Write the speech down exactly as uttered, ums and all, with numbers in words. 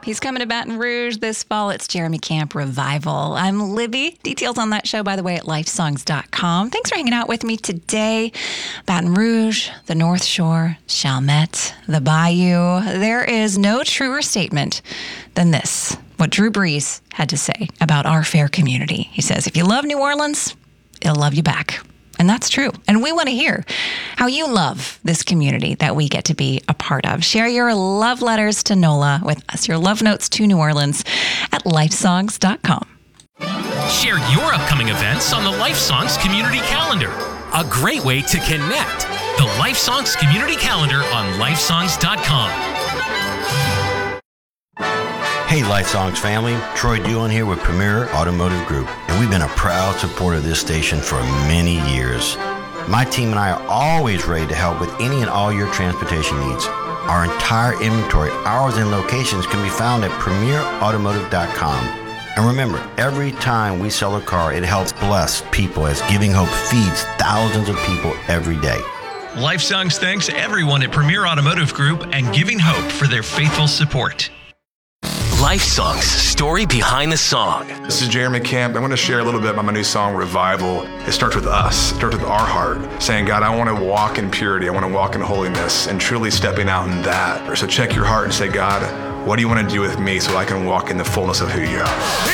He's coming to Baton Rouge this fall. It's Jeremy Camp Revival. I'm Libby. Details on that show, by the way, at lifesongs dot com. Thanks for hanging out with me today. Baton Rouge, the North Shore, Chalmette, the Bayou. There is no truer statement than this, what Drew Brees had to say about our fair community. He says, if you love New Orleans, it'll love you back. And that's true. And we want to hear how you love this community that we get to be a part of. Share your love letters to NOLA with us, your love notes to New Orleans at lifesongs dot com. Share your upcoming events on the LifeSongs Community Calendar. A great way to connect. The LifeSongs Community Calendar on lifesongs dot com. Hey LifeSongs family, Troy Doolan here with Premier Automotive Group, and we've been a proud supporter of this station for many years. My team and I are always ready to help with any and all your transportation needs. Our entire inventory, hours, and locations can be found at premier automotive dot com. And remember, every time we sell a car, it helps bless people as Giving Hope feeds thousands of people every day. LifeSongs thanks everyone at Premier Automotive Group and Giving Hope for their faithful support. LifeSongs, story behind the song. This is Jeremy Camp. I want to share a little bit about my new song, Revival. It starts with us. It starts with our heart, saying, God, I want to walk in purity. I want to walk in holiness and truly stepping out in that. So check your heart and say, God, what do you want to do with me so I can walk in the fullness of who you are?